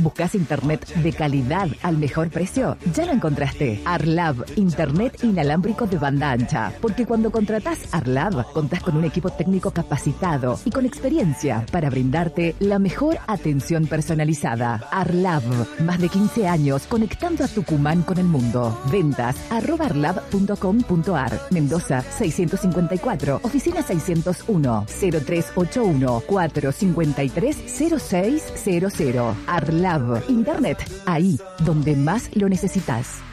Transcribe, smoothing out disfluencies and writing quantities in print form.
¿Buscas internet de calidad al mejor precio? Ya lo encontraste. Arlab, internet inalámbrico de banda ancha. Porque cuando contratás Arlab, contás con un equipo técnico capacitado y con experiencia para brindarte la mejor atención personalizada. Arlab, más de 15 años conectando a Tucumán con el mundo. Ventas @arlab.com.ar. Mendoza 654, oficina 601, 0381 453 0600. Arlab, internet, ahí donde más lo necesitas.